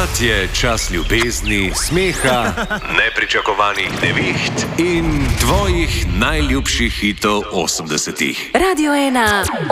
Pomlad je čas ljubezni, smeha, nepričakovanih neviht in tvojih najljubših hitov 80-ih. Radio 1